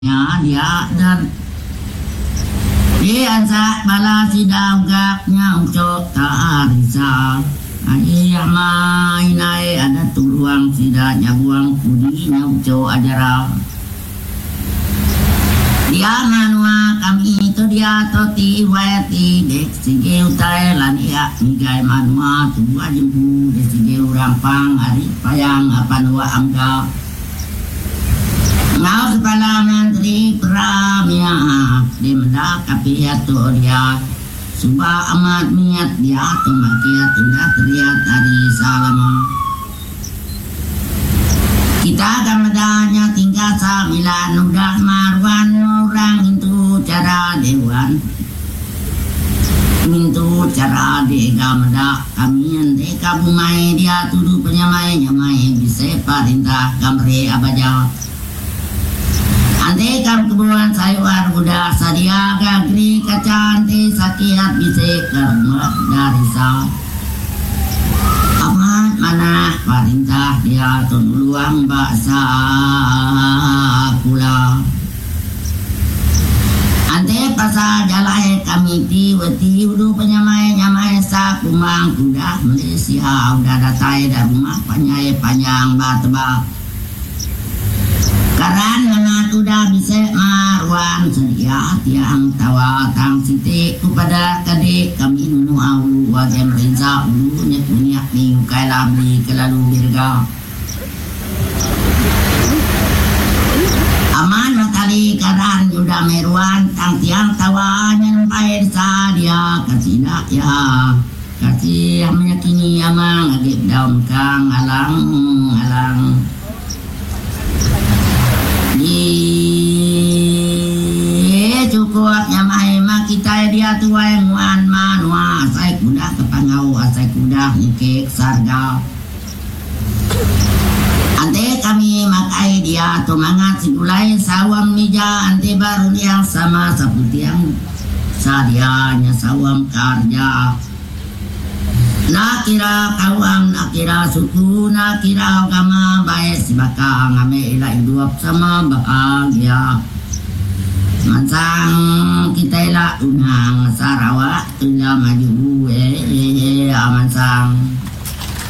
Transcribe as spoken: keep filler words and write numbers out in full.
Ya dia dan di ansa bala sidang gaknya ucok taarisa ani mai nai ada tuluang sidanya buang pudi nya ucok ajara dia manua kami itu dia toti wati dek sige utai lan ia migai manua tua jembu dek sige urang pang hari payang apa nua angga ngau kepala menteri Pramia di mendak kapiatu dia suba amat niat dia tumakia tunda teriak dari salama kita gamadanya tinggal sambilan udah marwan orang itu cara dewan itu cara de gamada kami ente kabumai dia tuduh penyamai nyamai bisa perintah kamre abaja ante kam kebuan sayuar budak sadia gagri kacanti sakiat bisa kerma dari sa amat mana perintah dia tunuluang baksa pula ante pasal jalai kami ti weti udu penyamai nyamai sa kumang kuda Malaysia udah datai dari rumah panyai panjang batebak karena kuda bisa marwan sedia tiang tawa tang siti kepada kadik kami nunu au wajah merinsa ulunya punya minggu kai labli kelalu birga aman matali karan yuda merwan tang tiang tawa nyampai sadia kasina ya kasih menyakini amang agip daun kang alang alang cukup nyamai mak kita dia tuai muan manua asai kuda kepangau asai kuda nikik sarga ante kami makai dia tumangat sidulai sawam mija ante baru yang sama seperti yang sadianya sawam karja nak kira kawam nak kira suku nak kira agama baik si bakal ngame ila hidup sama bahagia mansang kita ila unang Sarawak ila maju eh eh eh mansang